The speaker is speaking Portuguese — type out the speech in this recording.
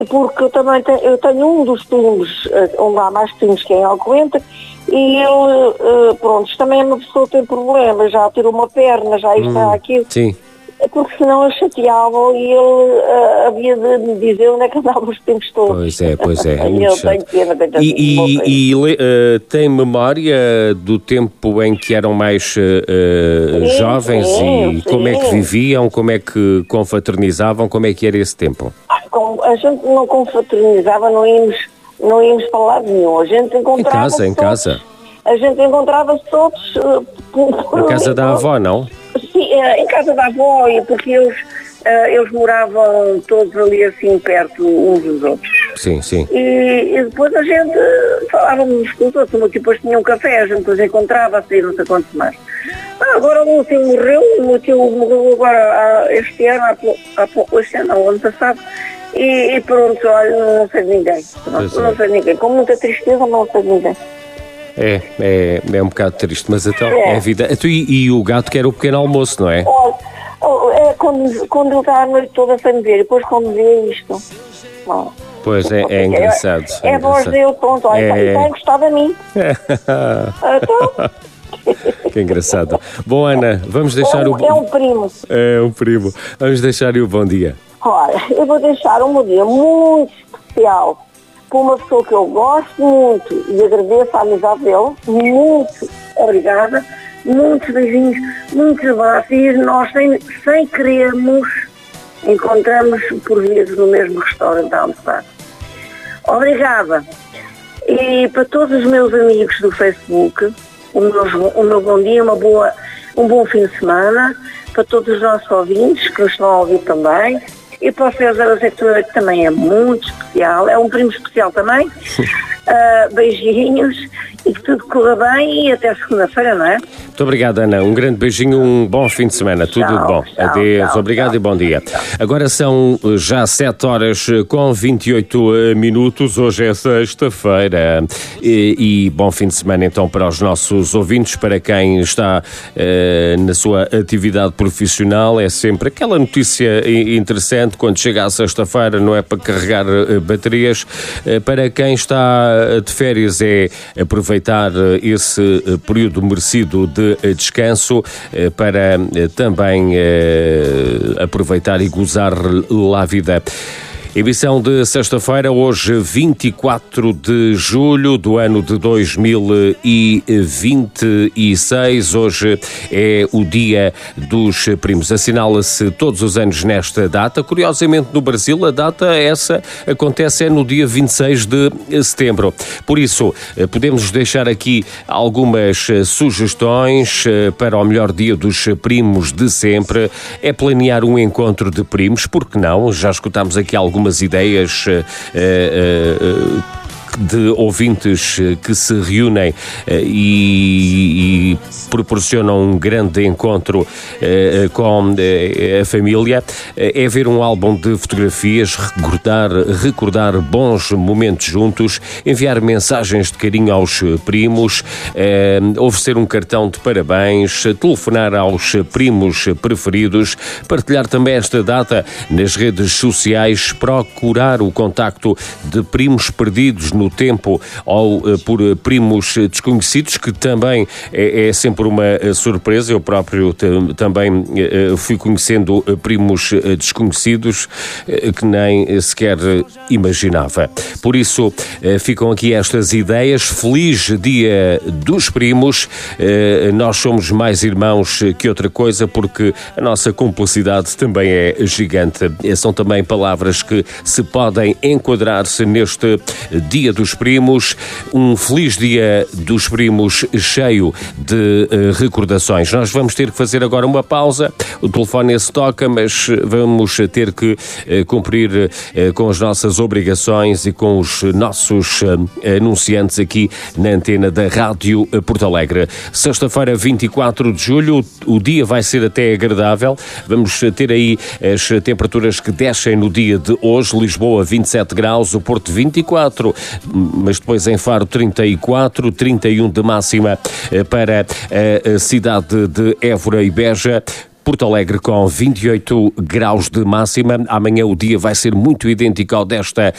porque eu tenho um dos primos, onde há mais primos que é em Alcoentre, e ele, pronto, também é uma pessoa que tem problemas, já tirou uma perna, já está aquilo. Sim. Porque senão eles chateavam e ele havia de me dizer onde é que andavam os tempos todos. Pois é. E eu tenho pena. Tem memória do tempo em que eram mais jovens e como é que viviam, como é que confraternizavam, como é que era esse tempo? A gente não confraternizava, não íamos para lado nenhum. A gente encontrava-se em casa. A gente encontrava-se todos... Na casa da avó, não? Sim, em casa da avó, porque eles moravam todos ali assim perto uns dos outros. Sim. E depois a gente falávamos com os outros, o meu tio depois tinha um café, a gente depois encontrava-se, não sei quantos mais. Agora o meu tio morreu agora este ano, ano passado, e pronto, olha, não sei de ninguém. Não sei de ninguém, com muita tristeza, não sei de ninguém. É um bocado triste, mas então é a vida. E o gato quer o pequeno almoço, não é? Quando ele está a noite toda sem me ver, depois quando vê isto. Pois é engraçado. É a voz dele, pronto, está encostado a mim. Então... Que engraçado. Bom, Ana, vamos deixar É um primo. É um primo. Vamos deixar-lhe o bom dia. Olha, eu vou deixar um bom dia muito especial para uma pessoa que eu gosto muito e agradeço a amizade dele. Muito obrigada. Muitos beijinhos, muitos abraços. E nós, sem querermos, encontramos por vezes no mesmo restaurante a almoçar. Obrigada. E para todos os meus amigos do Facebook, o meu bom dia, um bom fim de semana. Para todos os nossos ouvintes que nos estão a ouvir também. E para o César Azeitona, que também é muito especial, é um primo especial também. Beijinhos e que tudo corra bem e até segunda-feira, não é? Muito obrigado, Ana. Um grande beijinho, um bom fim de semana. Tudo de bom. Adeus, obrigado e bom dia. Agora são já 7h28. Hoje é sexta-feira. E bom fim de semana então para os nossos ouvintes, para quem está na sua atividade profissional. É sempre aquela notícia interessante quando chega à sexta-feira, não é para carregar baterias. Para quem está de férias é aproveitar esse período merecido de descanso para também aproveitar e gozar lá a vida. Emissão de sexta-feira, hoje 24 de julho do ano de 2026. Hoje é o Dia dos Primos. Assinala-se todos os anos nesta data. Curiosamente, no Brasil, a data essa acontece no dia 26 de setembro. Por isso, podemos deixar aqui algumas sugestões para o melhor dia dos primos de sempre. É planear um encontro de primos, porque não? Já escutámos aqui algumas ideias de ouvintes que se reúnem e proporcionam um grande encontro com a família. É ver um álbum de fotografias, recordar bons momentos juntos, enviar mensagens de carinho aos primos, oferecer um cartão de parabéns, telefonar aos primos preferidos, partilhar também esta data nas redes sociais, procurar o contacto de primos perdidos no tempo ou por primos desconhecidos, que também é sempre uma surpresa. Eu próprio também fui conhecendo primos desconhecidos que nem sequer imaginava. Por isso, ficam aqui estas ideias. Feliz Dia dos Primos. Nós somos mais irmãos que outra coisa, porque a nossa cumplicidade também é gigante. São também palavras que se podem enquadrar-se neste Dia dos Primos. Um feliz Dia dos Primos cheio de recordações. Nós vamos ter que fazer agora uma pausa. O telefone se toca, mas vamos ter que cumprir com as nossas obrigações e com os nossos anunciantes aqui na antena da Rádio Porto Alegre. Sexta-feira, 24 de julho, o dia vai ser até agradável. Vamos ter aí as temperaturas que descem no dia de hoje. Lisboa, 27 graus, o Porto, 24, mas depois em Faro, 34, 31 de máxima para a cidade de Évora e Beja. Porto Alegre com 28 graus de máxima. Amanhã o dia vai ser muito idêntico ao desta